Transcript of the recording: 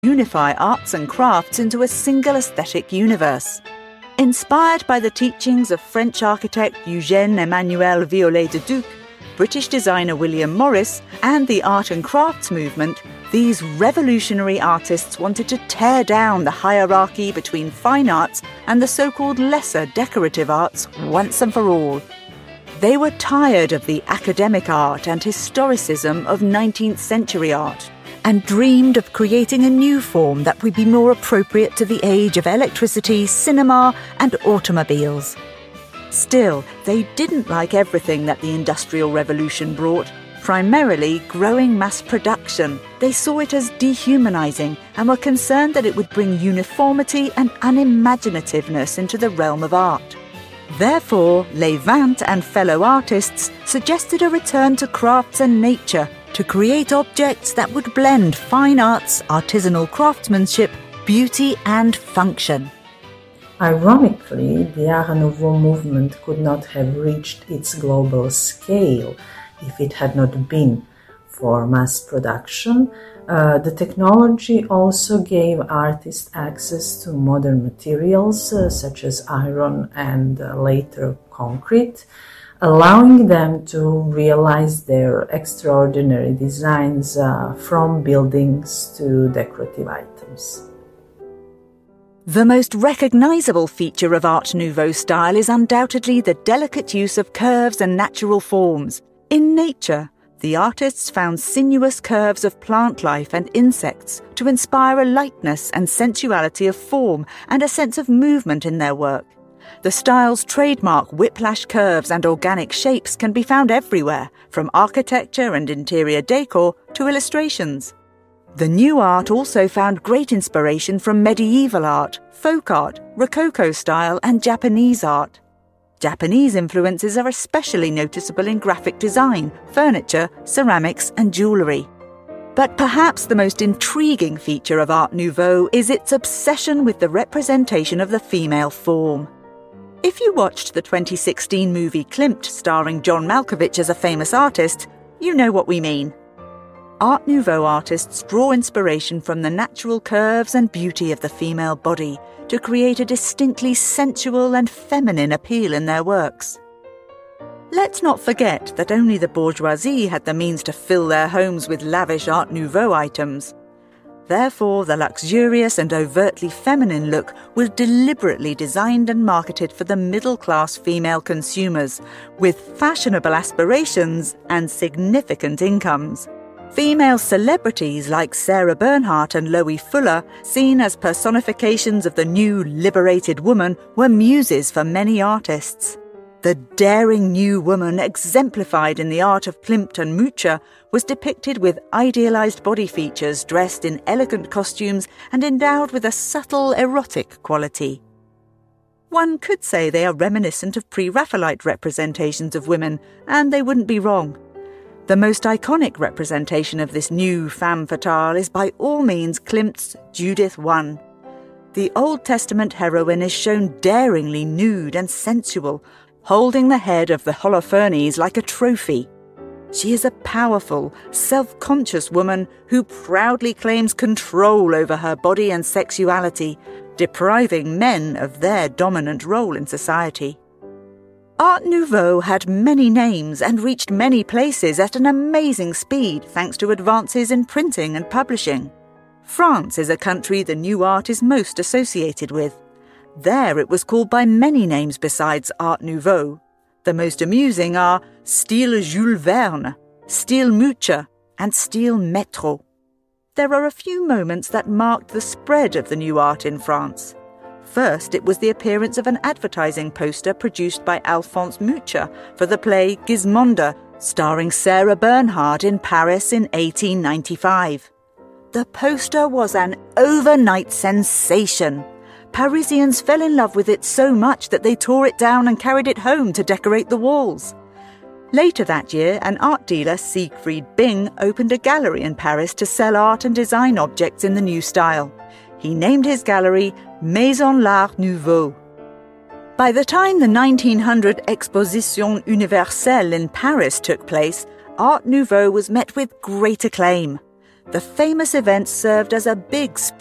unify arts and crafts into a single aesthetic universe. Inspired by the teachings of French architect Eugène Emmanuel Viollet-le-Duc, British designer William Morris, and the art and crafts movement, these revolutionary artists wanted to tear down the hierarchy between fine arts and the so-called lesser decorative arts once and for all. They were tired of the academic art and historicism of 19th century art, and dreamed of creating a new form that would be more appropriate to the age of electricity, cinema, and automobiles. Still, they didn't like everything that the Industrial Revolution brought, primarily growing mass production. They saw it as dehumanizing and were concerned that it would bring uniformity and unimaginativeness into the realm of art. Therefore, Les Vingt and fellow artists suggested a return to crafts and nature to create objects that would blend fine arts, artisanal craftsmanship, beauty and function. Ironically, the Art Nouveau movement could not have reached its global scale if it had not been for mass production. The technology also gave artists access to modern materials such as iron and later concrete, allowing them to realize their extraordinary designs from buildings to decorative items. The most recognizable feature of Art Nouveau style is undoubtedly the delicate use of curves and natural forms. In nature, the artists found sinuous curves of plant life and insects to inspire a lightness and sensuality of form and a sense of movement in their work. The style's trademark whiplash curves and organic shapes can be found everywhere, from architecture and interior decor to illustrations. The new art also found great inspiration from medieval art, folk art, Rococo style and Japanese art. Japanese influences are especially noticeable in graphic design, furniture, ceramics and jewellery. But perhaps the most intriguing feature of Art Nouveau is its obsession with the representation of the female form. If you watched the 2016 movie Klimt starring John Malkovich as a famous artist, you know what we mean. Art Nouveau artists draw inspiration from the natural curves and beauty of the female body to create a distinctly sensual and feminine appeal in their works. Let's not forget that only the bourgeoisie had the means to fill their homes with lavish Art Nouveau items. Therefore, the luxurious and overtly feminine look was deliberately designed and marketed for the middle-class female consumers, with fashionable aspirations and significant incomes. Female celebrities like Sarah Bernhardt and Loie Fuller, seen as personifications of the new liberated woman, were muses for many artists. The daring new woman exemplified in the art of Klimt and Mucha was depicted with idealized body features, dressed in elegant costumes and endowed with a subtle erotic quality. One could say they are reminiscent of pre-Raphaelite representations of women, and they wouldn't be wrong. The most iconic representation of this new femme fatale is by all means Klimt's Judith I. The Old Testament heroine is shown daringly nude and sensual, holding the head of the Holofernes like a trophy. She is a powerful, self-conscious woman who proudly claims control over her body and sexuality, depriving men of their dominant role in society. Art Nouveau had many names and reached many places at an amazing speed thanks to advances in printing and publishing. France is a country the new art is most associated with. There it was called by many names besides Art Nouveau. The most amusing are Style Jules Verne, Style Mucha, and Style Métro. There are a few moments that marked the spread of the new art in France. First, it was the appearance of an advertising poster produced by Alphonse Mucha for the play Gismonde, starring Sarah Bernhardt in Paris in 1895. The poster was an overnight sensation. Parisians fell in love with it so much that they tore it down and carried it home to decorate the walls. Later that year, an art dealer, Siegfried Bing, opened a gallery in Paris to sell art and design objects in the new style. He named his gallery Maison l'Art Nouveau. By the time the 1900 Exposition Universelle in Paris took place, Art Nouveau was met with great acclaim. The famous event served as a big